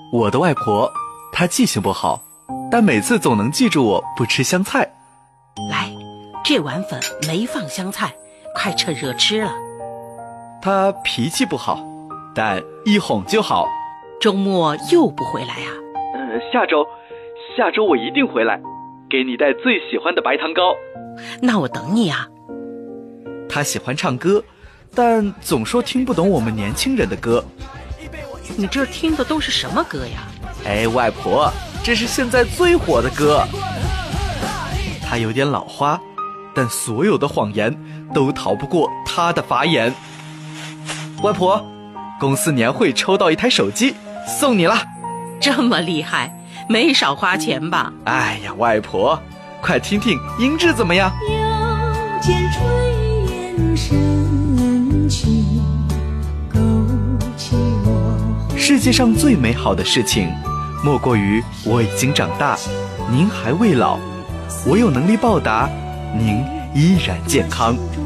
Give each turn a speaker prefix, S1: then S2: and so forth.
S1: 我的外婆，她记性不好，但每次总能记住我不吃香菜。
S2: 来，这碗粉没放香菜，快趁热吃了。
S1: 她脾气不好，但一哄就好。
S2: 周末又不回来啊？
S1: 下周我一定回来，给你带最喜欢的白糖糕。
S2: 那我等你啊。
S1: 她喜欢唱歌，但总说听不懂我们年轻人的歌。
S2: 你这听的都是什么歌呀？
S1: 哎，外婆，这是现在最火的歌。她有点老花，但所有的谎言都逃不过她的法眼。外婆，公司年会抽到一台手机，送你了。
S2: 这么厉害，没少花钱吧？
S1: 哎呀，外婆，快听听音质怎么样？
S3: 又见炊烟升起，勾起我。
S1: 世界上最美好的事情，莫过于我已经长大，您还未老，我有能力报答，您依然健康。